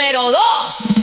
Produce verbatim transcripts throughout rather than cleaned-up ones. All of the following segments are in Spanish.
número dos.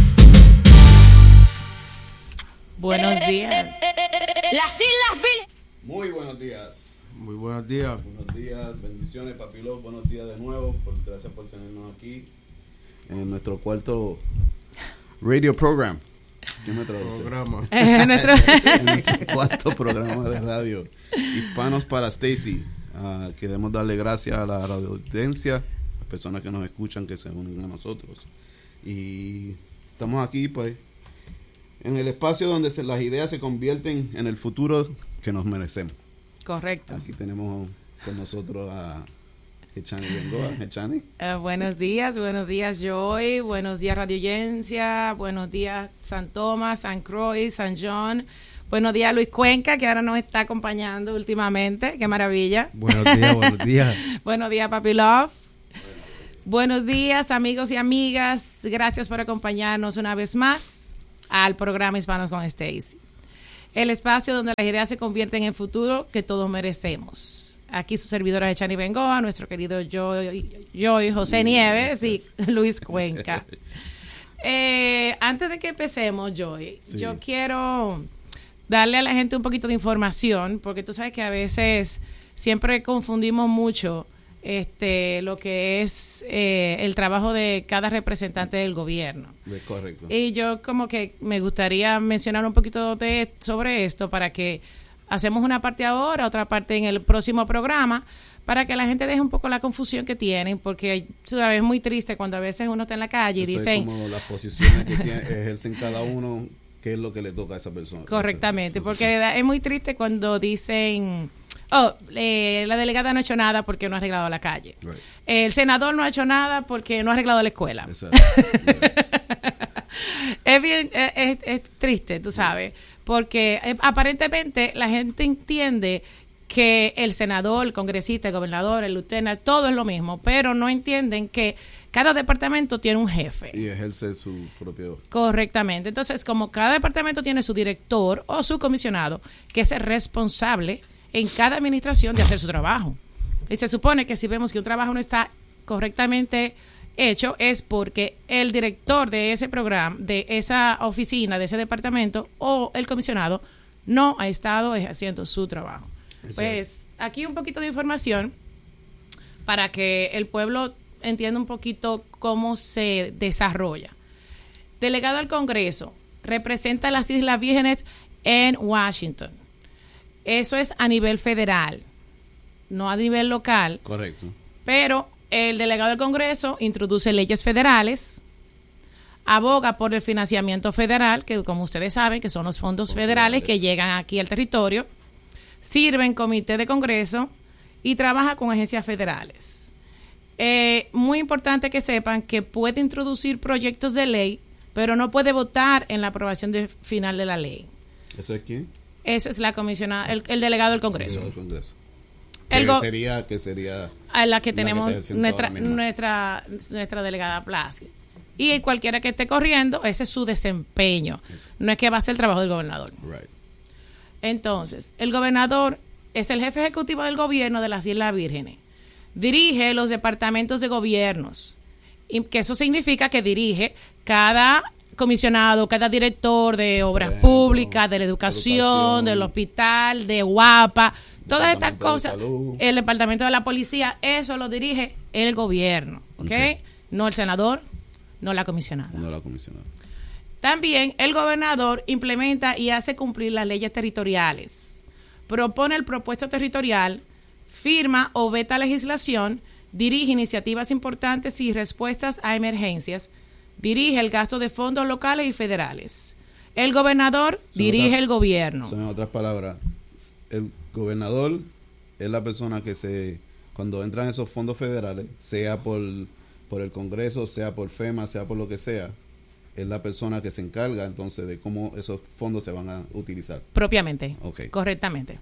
Buenos días. Las Islas Vírgenes. Muy buenos días. Muy buenos días. Buenos días, bendiciones, Papi Love. Buenos días de nuevo. Por, gracias por tenernos aquí en nuestro cuarto radio program. ¿Quién me traduce? Programa. Eh, nuestro... En nuestro cuarto programa de radio. Hispanos para Stacy. Uh, queremos darle gracias a la radio audiencia, a las personas que nos escuchan, que se unen a nosotros. Y estamos aquí, pues, en el espacio donde se, las ideas se convierten en el futuro que nos merecemos. Correcto. Aquí tenemos con nosotros a Echani Bengoa. Echani. Uh, buenos días, buenos días Joy, buenos días Radio Audiencia, buenos días San Tomás, San Croix, San John, buenos días Luis Cuenca, que ahora nos está acompañando últimamente, qué maravilla. Buenos días, buenos días. Buenos días Papi Love. Buenos días amigos y amigas, gracias por acompañarnos una vez más al programa Hispanos con Stacy. El espacio donde las ideas se convierten en futuro que todos merecemos. Aquí su servidora Echani Bengoa, nuestro querido Joy, Joy José Nieves y Luis Cuenca. Eh, antes de que empecemos, Joy, sí. yo quiero darle a la gente un poquito de información, porque tú sabes que a veces siempre confundimos mucho este lo que es eh, el trabajo de cada representante del gobierno. Es correcto. Y yo como que me gustaría mencionar un poquito de sobre esto para que hacemos una parte ahora, otra parte en el próximo programa, para que la gente deje un poco la confusión que tienen, porque ¿sabes? Es muy triste cuando a veces uno está en la calle y Eso dicen... es como las posiciones que tiene, ejercen cada uno, qué es lo que le toca a esa persona. Correctamente, porque es muy triste cuando dicen... Oh, eh, la delegada no ha hecho nada porque no ha arreglado la calle. Right. El senador no ha hecho nada porque no ha arreglado la escuela. Exacto. es bien, es, es, es triste, tú sabes, porque eh, aparentemente la gente entiende que el senador, el congresista, el gobernador, el lieutenant, todo es lo mismo, pero no entienden que cada departamento tiene un jefe. Y ejerce su propio... Correctamente. Entonces, como cada departamento tiene su director o su comisionado, que es el responsable en cada administración de hacer su trabajo. Y se supone que si vemos que un trabajo no está correctamente hecho, es porque el director de ese programa, de esa oficina, de ese departamento, o el comisionado, no ha estado haciendo su trabajo. Eso pues, es. Aquí un poquito de información para que el pueblo entienda un poquito cómo se desarrolla. Delegado al Congreso, representa las Islas Vírgenes en Washington. Eso es a nivel federal, no a nivel local. Correcto. Pero el delegado del Congreso introduce leyes federales, aboga por el financiamiento federal, que como ustedes saben, que son los fondos federales, federales que llegan aquí al territorio, sirve en comité de Congreso y trabaja con agencias federales. Eh, muy importante que sepan que puede introducir proyectos de ley, pero no puede votar en la aprobación de, final de la ley. ¿Eso es quién? Esa es la comisionada, el, el delegado del Congreso. El delegado del Congreso. El go- sería, que sería a la que tenemos la que nuestra, nuestra, nuestra delegada Plaza. Y cualquiera que esté corriendo, ese es su desempeño. Eso. No es que va a ser el trabajo del gobernador. Right. Entonces, el gobernador es el jefe ejecutivo del gobierno de las Islas Vírgenes. Dirige los departamentos de gobiernos. Y que eso significa que dirige cada comisionado, cada director de obras bueno, públicas, de la educación, educación, del hospital, de Guapa, todas estas cosas, de el departamento de la policía, eso lo dirige el gobierno, ¿ok? Okay. No el senador, no la comisionada. No la comisionada. También el gobernador implementa y hace cumplir las leyes territoriales, propone el propuesto territorial, firma o veta legislación, dirige iniciativas importantes y respuestas a emergencias, dirige el gasto de fondos locales y federales. El gobernador son dirige otras, el gobierno. Son en otras palabras, el gobernador es la persona que se, cuando entran esos fondos federales, sea por, por el Congreso, sea por FEMA, sea por lo que sea, es la persona que se encarga entonces de cómo esos fondos se van a utilizar. Propiamente, okay. Correctamente.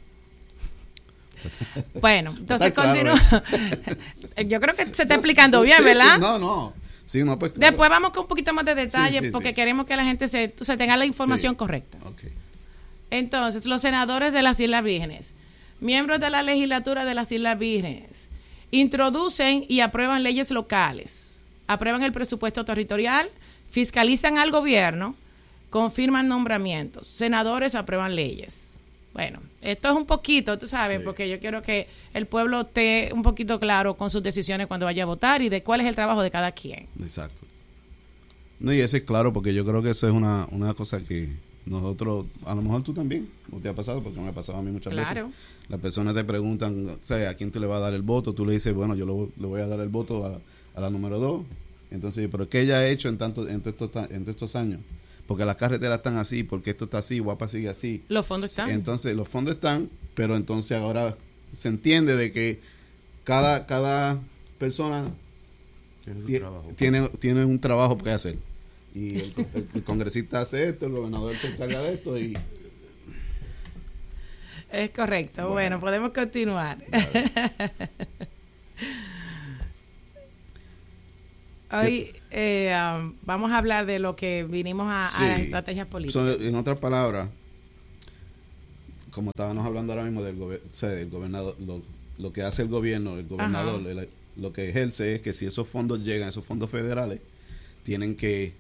Bueno, entonces continúa. Yo creo que se está explicando bien, sí, ¿verdad? Sí, no, no. Sí, no, pues, claro. Después vamos con un poquito más de detalle sí, sí, porque sí. queremos que la gente se, se tenga la información sí. correcta. Okay. Entonces, los senadores de las Islas Vírgenes, miembros de la legislatura de las Islas Vírgenes, introducen y aprueban leyes locales. aprueban el presupuesto territorial, fiscalizan al gobierno, confirman nombramientos, senadores aprueban leyes. Bueno, esto es un poquito, tú sabes, sí. porque yo quiero que el pueblo esté un poquito claro con sus decisiones cuando vaya a votar y de cuál es el trabajo de cada quien. Exacto. No, y eso es claro, porque yo creo que eso es una, una cosa que nosotros, a lo mejor tú también, o te ha pasado, porque me ha pasado a mí muchas Claro. veces. Las personas te preguntan, o sea, ¿a quién tú le vas a dar el voto? Tú le dices, bueno, yo lo, le voy a dar el voto a, a la número dos. Entonces, ¿pero qué ella ha hecho en tanto en todos estos, en todos estos años? Porque las carreteras están así, porque esto está así, Guapa sigue así. Los fondos están. Entonces, los fondos están, pero entonces ahora se entiende de que cada, cada persona Tiene, tie- trabajo. tiene, tiene un trabajo que hacer. Y el, el, el congresista hace esto, el gobernador se encarga de esto y... Es correcto. Bueno. Bueno, podemos continuar. Hoy eh, um, vamos a hablar de lo que vinimos a, Sí. a las estrategias políticas. So, en otras palabras, como estábamos hablando ahora mismo del, gober- o sea, del gobernador, lo, lo que hace el gobierno, el gobernador, el- lo que ejerce es que si esos fondos llegan, esos fondos federales, tienen que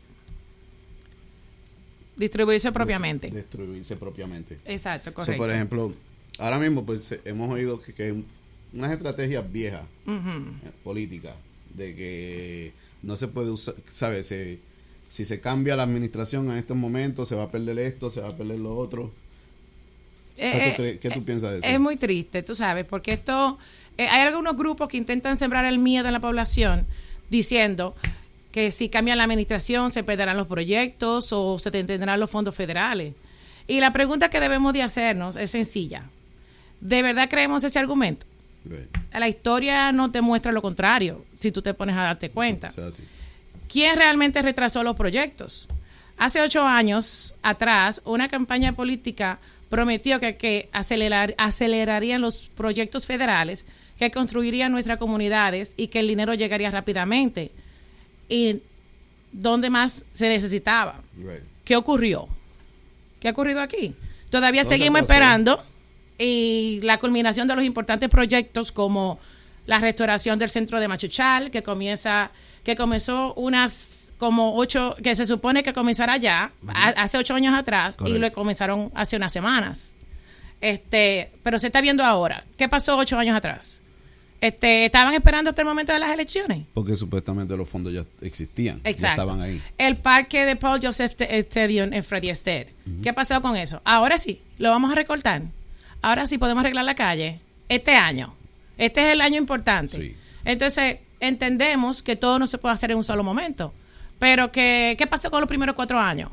Distribuirse propiamente. distribuirse propiamente. Exacto, So, correcto. por ejemplo, ahora mismo pues eh, hemos oído que, que unas estrategias viejas, Ujú. eh, políticas, de que no se puede usar, ¿sabes? Se- si se cambia la administración en estos momentos, se va a perder esto, se va a perder lo otro. ¿Qué, Eh, tú, cre- qué tú piensas de eso? Es muy triste, tú sabes, porque esto, eh, hay algunos grupos que intentan sembrar el miedo en la población diciendo que si cambia la administración se perderán los proyectos o se tendrán los fondos federales. Y la pregunta que debemos de hacernos es sencilla. ¿De verdad creemos ese argumento? Right. La historia no te muestra lo contrario, si tú te pones a darte cuenta. O sea, sí. ¿Quién realmente retrasó los proyectos? Hace ocho años atrás, una campaña política prometió que, que acelerar, acelerarían los proyectos federales, que construirían nuestras comunidades y que el dinero llegaría rápidamente. ¿Y dónde más se necesitaba? Right. ¿Qué ocurrió? ¿Qué ha ocurrido aquí? Todavía No se seguimos atrasó. esperando y la culminación de los importantes proyectos como la restauración del centro de Machuchal, que comienza, que comenzó unas como ocho, que se supone que comenzará ya, a- hace ocho años atrás, Correcto. y lo comenzaron hace unas semanas. Este, pero se está viendo ahora. ¿Qué pasó ocho años atrás? Este, estaban esperando hasta el momento de las elecciones. Porque supuestamente los fondos ya existían, ya Exacto. estaban ahí. El parque de Paul Joseph T- Stadium en Freddy Astaire. ¿Qué pasó con eso? Ahora sí, lo vamos a recortar. Ahora sí podemos arreglar la calle. Este año. Este es el año importante. Sí. Entonces, entendemos que todo no se puede hacer en un solo momento. Pero, que, ¿qué pasó con los primeros cuatro años?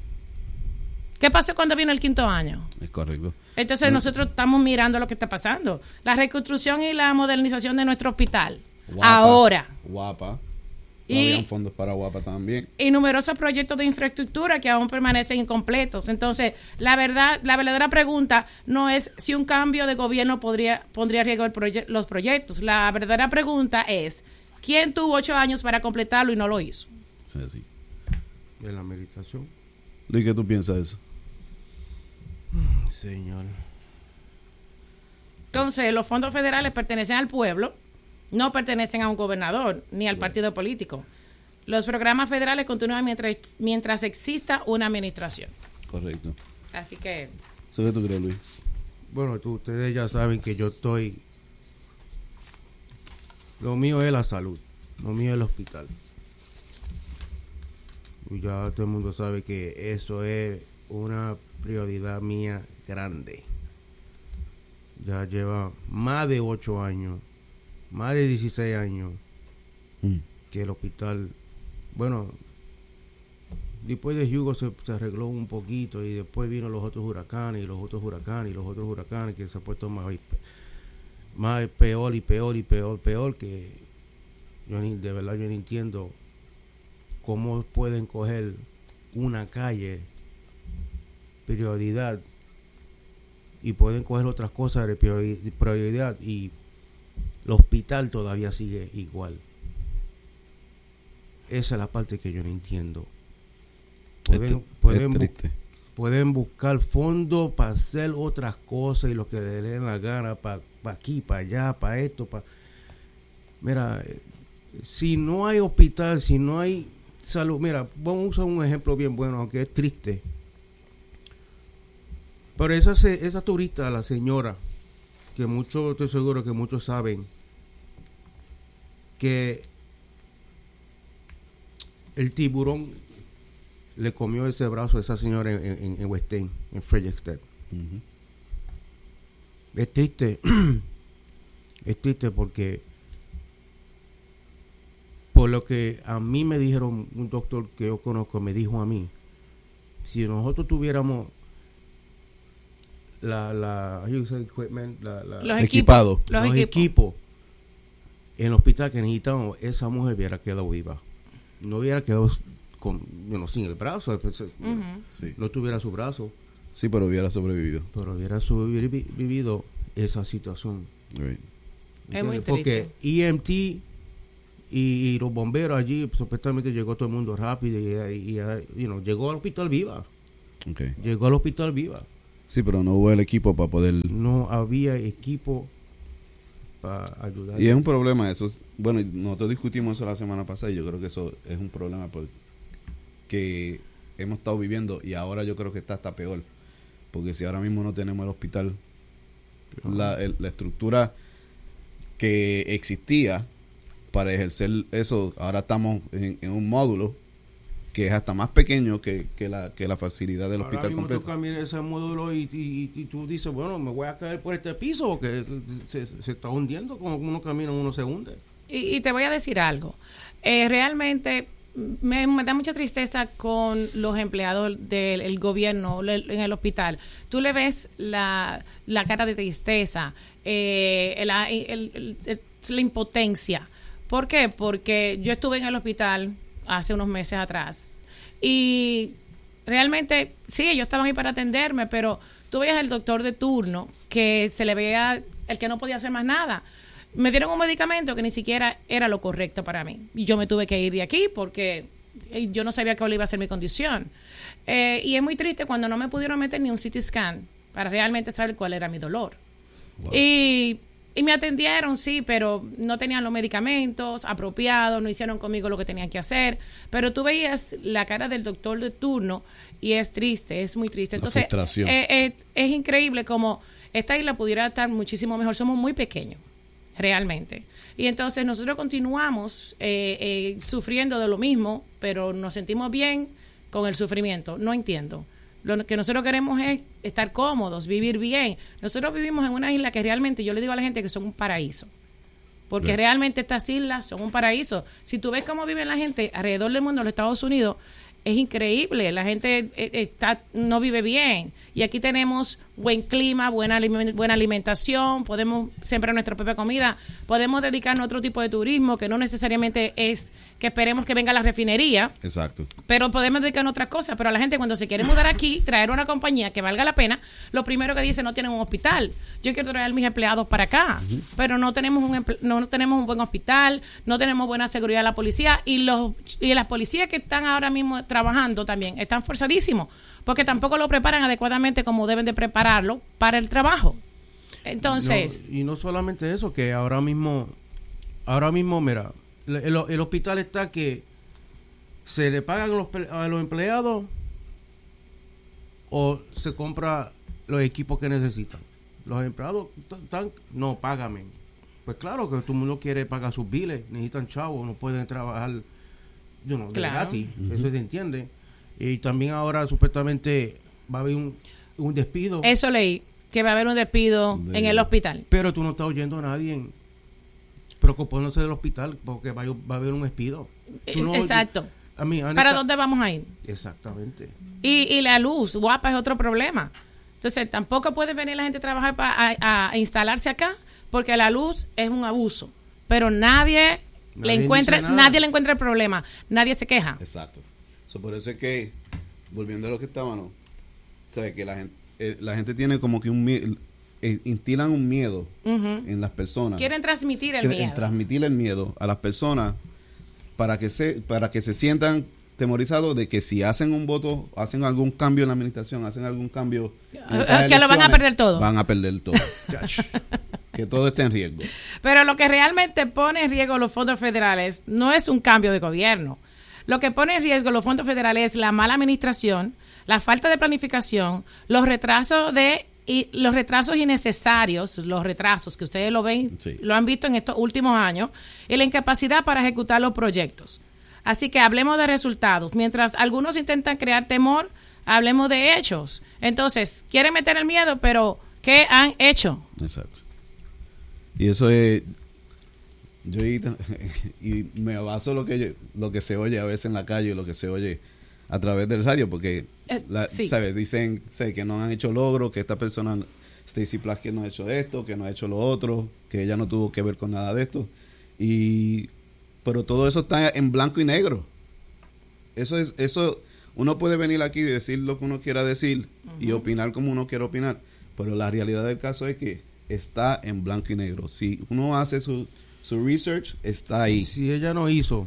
¿Qué pasó cuando vino el quinto año? Es correcto. Entonces, Mm. nosotros estamos mirando lo que está pasando. La reconstrucción y la modernización de nuestro hospital. Guapa, Ahora. Guapa. Y- Habían fondos para Guapa también. Y numerosos proyectos de infraestructura que aún permanecen incompletos. Entonces, la verdad, la verdadera pregunta no es si un cambio de gobierno podría pondría en riesgo el proye- los proyectos. La verdadera pregunta es ¿quién tuvo ocho años para completarlo y no lo hizo? Sí, sí. De la meditación. Luis, ¿qué tú piensas de eso? Señor. Entonces, los fondos federales pertenecen al pueblo, no pertenecen a un gobernador ni al partido político. Los programas federales continúan mientras, mientras exista una administración. Correcto. Así que, ¿Eso qué tú crees, Luis? Bueno, tú, ustedes ya saben que yo estoy... Lo mío es la salud. Lo mío es el hospital. Y ya todo el mundo sabe que eso es una prioridad mía grande. Ya lleva más de ocho años, más de dieciséis años Mm. que el hospital, bueno, después de Hugo se, se arregló un poquito y después vino los otros huracanes y los otros huracanes y los otros huracanes que se ha puesto más, y pe- más peor y peor y peor, peor que yo ni, de verdad yo no entiendo cómo pueden coger una calle prioridad y pueden coger otras cosas de priori- prioridad y el hospital todavía sigue igual. Esa es la parte que yo no entiendo. Pueden, Es, tr- pueden, es bu- triste. pueden buscar fondos para hacer otras cosas y lo que les den la gana, para pa aquí, para allá, para esto. Pa... Mira, eh, si no hay hospital, si no hay salud, mira, vamos a usar un ejemplo bien bueno, aunque es triste. Pero esa, esa turista, la señora, que muchos, estoy seguro que muchos saben, que el tiburón le comió ese brazo a esa señora en, en, en West End, en Frederiksted. Uh-huh. Es triste, es triste porque por lo que a mí me dijeron, un doctor que yo conozco me dijo a mí, si nosotros tuviéramos la, la, equipment, la, la los equipados, equipos, los, los equipos. equipos en el hospital que necesitamos, esa mujer hubiera quedado viva, no hubiera quedado con, bueno, sin el brazo, entonces, uh-huh. sí. no tuviera su brazo. Sí, pero hubiera sobrevivido. Pero hubiera sobrevivido esa situación. Right. Es muy porque triste. E M T y, y los bomberos allí, supuestamente llegó todo el mundo rápido y, y, y you know, llegó al hospital viva. Okay. Llegó al hospital viva. Sí, pero no hubo el equipo para poder... No había equipo para ayudar. Y es un problema eso. Bueno, nosotros discutimos eso la semana pasada y yo creo que eso es un problema porque hemos estado viviendo y ahora yo creo que está hasta peor. Porque si ahora mismo no tenemos el hospital, la, el, la estructura que existía para ejercer eso, ahora estamos en, en un módulo que es hasta más pequeño que, que, la, que la facilidad del ahora hospital mismo completo. Tú caminas ese módulo y, y, y tú dices, bueno, me voy a caer por este piso porque se, se está hundiendo, como uno camina uno se hunde. Y, y te voy a decir algo, eh, realmente... Me, me da mucha tristeza con los empleados del el gobierno le, en el hospital. Tú le ves la, la cara de tristeza, eh, la, el, el, el, la impotencia. ¿Por qué? Porque yo estuve en el hospital hace unos meses atrás y realmente, sí, ellos estaban ahí para atenderme, pero tú veías al doctor de turno que se le veía el que no podía hacer más nada. Me dieron un medicamento que ni siquiera era lo correcto para mí. Y yo me tuve que ir de aquí porque yo no sabía cuál iba a ser mi condición. Eh, y es muy triste cuando no me pudieron meter ni un C T scan para realmente saber cuál era mi dolor. Wow. Y, y me atendieron, sí, pero no tenían los medicamentos apropiados, no hicieron conmigo lo que tenían que hacer. Pero tú veías la cara del doctor de turno y es triste, es muy triste. Entonces, la frustración. Eh, eh, es increíble como esta isla pudiera estar muchísimo mejor. Somos muy pequeños. Realmente. Y entonces nosotros continuamos eh, eh, sufriendo de lo mismo, pero nos sentimos bien con el sufrimiento. No entiendo. Lo que nosotros queremos es estar cómodos, vivir bien. Nosotros vivimos en una isla que realmente, yo le digo a la gente que son un paraíso. Porque sí. realmente estas islas son un paraíso. Si tú ves cómo vive la gente alrededor del mundo, en los Estados Unidos, es increíble. La gente está, no vive bien. Y aquí tenemos buen clima, buena, buena alimentación, podemos sembrar nuestra propia comida, podemos dedicarnos a otro tipo de turismo que no necesariamente es que esperemos que venga la refinería. Exacto. Pero podemos dedicarnos a otras cosas. Pero a la gente cuando se quiere mudar aquí, traer una compañía que valga la pena, lo primero que dice, no tienen un hospital. Yo quiero traer a mis empleados para acá, uh-huh. pero no tenemos un emple- no tenemos un buen hospital, no tenemos buena seguridad de la policía y los y las policías que están ahora mismo trabajando también están forzadísimos porque tampoco lo preparan adecuadamente como deben de prepararlo para el trabajo. Entonces... No, y no solamente eso, que ahora mismo, ahora mismo, mira, el, el hospital está que se le pagan los, a los empleados o se compra los equipos que necesitan. Los empleados están, no, págame. Pues claro que todo el mundo quiere pagar sus biles, necesitan chavos, no pueden trabajar you know, claro. gratis, Uh-huh. eso se entiende. Y también ahora supuestamente va a haber un, un despido. Eso leí, que va a haber un despido de... en el hospital. Pero tú no estás oyendo a nadie preocupándose del hospital porque va a, va a haber un despido. No, exacto. A mí, Anita, ¿para dónde vamos a ir? Exactamente. Y, y la luz, guapa, es otro problema. Entonces, tampoco puede venir la gente a trabajar para a, a instalarse acá porque la luz es un abuso. Pero nadie, nadie le encuentra, nadie le encuentra el problema. Nadie se queja. Exacto. So, por eso es que, volviendo a lo que estábamos, ¿sabes? Que la gente, eh, la gente tiene como que un miedo, eh, instilan un miedo uh-huh. en las personas. Quieren transmitir el Quieren miedo. transmitir el miedo a las personas para que se, para que se sientan temorizados de que si hacen un voto, hacen algún cambio en la administración, hacen algún cambio en que lo van a perder todo. Van a perder todo. que todo esté en riesgo. Pero lo que realmente pone en riesgo los fondos federales no es un cambio de gobierno. Lo que pone en riesgo los fondos federales es la mala administración, la falta de planificación, los retrasos de y los retrasos innecesarios, los retrasos que ustedes lo ven, Sí. lo han visto en estos últimos años, y la incapacidad para ejecutar los proyectos. Así que hablemos de resultados. Mientras algunos intentan crear temor, hablemos de hechos. Entonces, quieren meter el miedo, pero ¿qué han hecho? Exacto. Y eso es, yo y, y me baso lo que yo- lo que se oye a veces en la calle y lo que se oye a través del radio, porque Eh, la- sí. sabes, dicen sé, que no han hecho logro, que esta persona Stacey Plaskett no ha hecho esto, que no ha hecho lo otro, que ella no tuvo que ver con nada de esto, y pero todo eso está en blanco y negro. Eso es eso uno puede venir aquí y decir lo que uno quiera decir y opinar como uno quiera opinar, pero la realidad del caso es que está en blanco y negro. Si uno hace su, su research, está ahí. Si ella no hizo,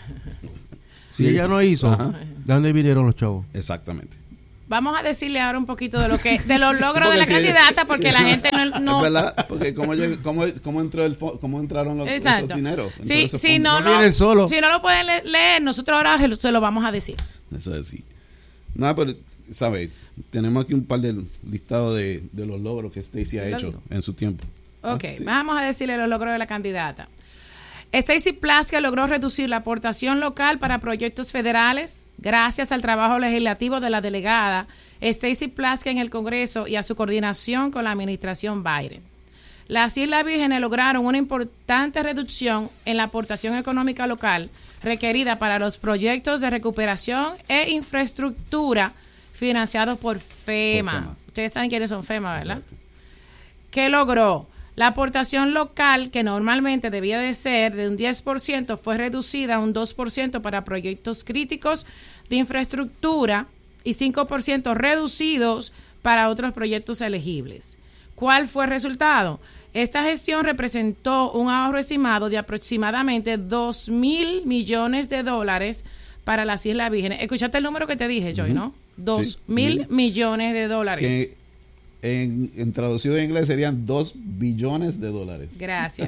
Sí. si ella no hizo, Ajá. ¿de dónde vinieron los chavos? Exactamente. Vamos a decirle ahora un poquito de lo que de los logros Sí, de la porque sí, candidata, porque sí, la no. gente no... no Es verdad, porque cómo, lleg- cómo, cómo entró el fo- cómo entraron los, Exacto. esos dineros. Sí, Entró ese si fondo. no, No lo, vienen solos. si no lo pueden le- leer, nosotros ahora se lo, se lo vamos a decir. Eso es así. Nada, pero, ¿sabes? Tenemos aquí un par de listados de, de los logros que Stacey ha Lo hecho digo. en su tiempo. Ok, Ah, sí. vamos a decirle los logros de la candidata. Stacey Plaskett logró reducir la aportación local para proyectos federales gracias al trabajo legislativo de la delegada Stacey Plaskett en el Congreso y a su coordinación con la administración Biden. Las Islas Vírgenes lograron una importante reducción en la aportación económica local requerida para los proyectos de recuperación e infraestructura financiados por FEMA. Por FEMA. Ustedes saben quiénes son FEMA, ¿verdad? Exacto. ¿Qué logró? La aportación local, que normalmente debía de ser de un diez por ciento, fue reducida a un dos por ciento para proyectos críticos de infraestructura y cinco por ciento reducidos para otros proyectos elegibles. ¿Cuál fue el resultado? Esta gestión representó un ahorro estimado de aproximadamente dos mil millones de dólares para las Islas Vírgenes. ¿Escuchaste el número que te dije, Joy, no? Dos Sí. mil Mil. millones de dólares. Que en, en traducido en inglés serían dos billones de dólares. Gracias.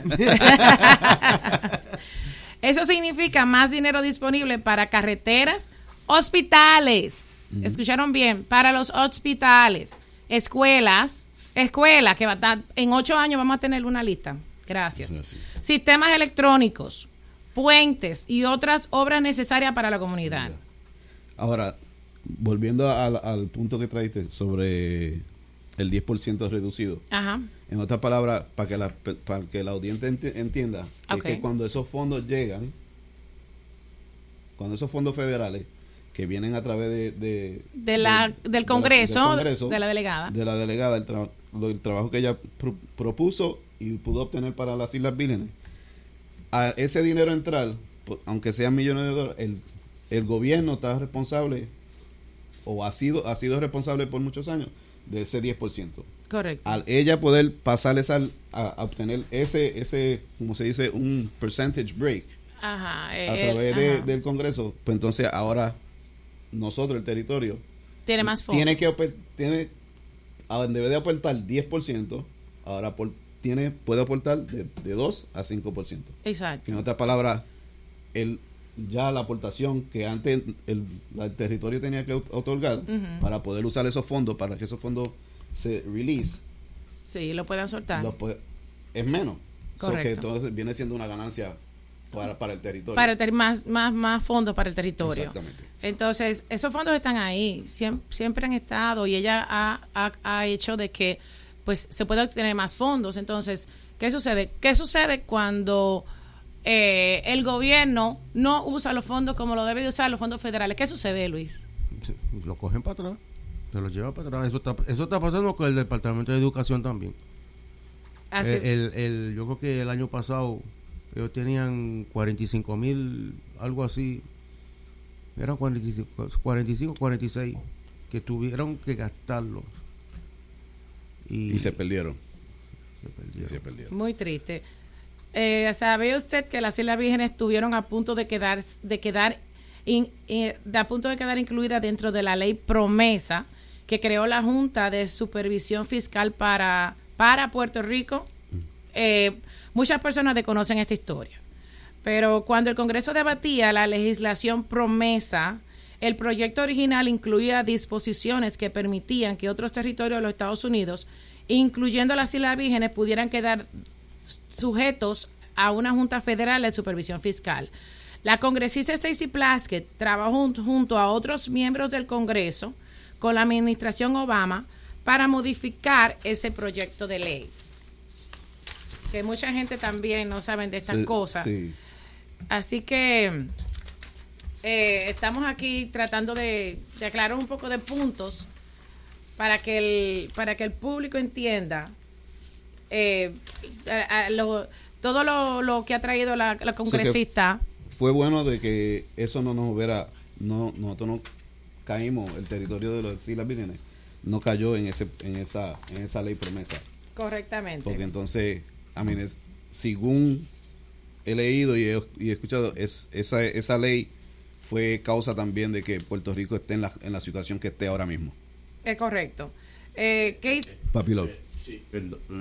Eso significa más dinero disponible para carreteras, hospitales. ¿Escucharon bien? Para los hospitales, escuelas, escuelas, que va a estar, en ocho años vamos a tener una lista. Gracias. Eso es así. Sistemas electrónicos, puentes y otras obras necesarias para la comunidad. Ahora, volviendo al, al punto que traiste sobre el diez por ciento reducido. Ajá. En otras palabras, para que la, para que la audiencia enti- entienda, Ok. es que cuando esos fondos llegan, cuando esos fondos federales que vienen a través de, de, De la- del de la- Congreso, del Congreso, de la delegada. de la delegada, el, tra- lo- el trabajo que ella pro- propuso y pudo obtener para las Islas Vírgenes, a ese dinero entrar, po- aunque sean millones de dólares, el, el gobierno está responsable o ha sido ha sido responsable por muchos años de ese diez por ciento. Correcto. Al ella poder pasarles al, a, a obtener ese, ese, como se dice, un percentage break Ajá. a eh, través de- ajá. del Congreso, pues entonces ahora nosotros, el territorio, Tiene más fondos. tiene que oper- tiene a donde debe de aportar diez por ciento, ahora por, tiene puede aportar de, de dos a cinco por ciento. Exacto. En otras palabras, el ya la aportación que antes el, la- el territorio tenía que otorgar Ujú. para poder usar esos fondos, para que esos fondos se release, Sí, lo pueden soltar. lo puede- es menos. So Correcto. que entonces viene siendo una ganancia para, para el territorio. Para tener más, más, más fondos para el territorio. Exactamente. Entonces, esos fondos están ahí, siempre, siempre han estado y ella ha, ha, ha hecho de que pues se pueda obtener más fondos. Entonces, ¿qué sucede? ¿Qué sucede cuando eh, el gobierno no usa los fondos como lo debe de usar los fondos federales? ¿Qué sucede, Luis? Se- Lo cogen para atrás, se lo lleva para atrás. Eso está, eso está pasando con el Departamento de Educación también. Así, El, el- el- yo creo que el año pasado ellos tenían cuarenta y cinco mil, algo así. Eran cuarenta y cinco, cuarenta y cinco, cuarenta y seis que tuvieron que gastarlos. Y, Y se perdieron. se Y perdieron. se perdieron. muy triste. Eh, ¿Sabe usted que las Islas Vírgenes estuvieron a punto de quedar, de quedar, in- eh, de a punto de quedar incluidas dentro de la ley Promesa que creó la Junta de Supervisión Fiscal para, para Puerto Rico? eh, muchas personas desconocen esta historia. Pero cuando el Congreso debatía la legislación promesa, el proyecto original incluía disposiciones que permitían que otros territorios de los Estados Unidos, incluyendo las Islas Vírgenes, pudieran quedar sujetos a una Junta Federal de Supervisión Fiscal. La congresista Stacey Plaskett trabajó junto a otros miembros del Congreso con la administración Obama para modificar ese proyecto de ley. Que mucha gente también no sabe de estas Sí, cosas. sí. Así que eh, estamos aquí tratando de, de aclarar un poco de puntos para que el, para que el público entienda eh, a, a lo, todo lo, lo que ha traído la, la congresista. O sea, fue bueno de que eso no nos hubiera, no, nosotros no caímos, el territorio de las Islas Vírgenes no cayó en ese, en esa, en esa ley promesa. Correctamente. Porque entonces, a mí, es- según he leído y he, y he escuchado, es, esa, esa ley fue causa también de que Puerto Rico esté en la, en la situación que esté ahora mismo. Es correcto. Eh, ¿qué hizo? Papi Love. Sí, perdón,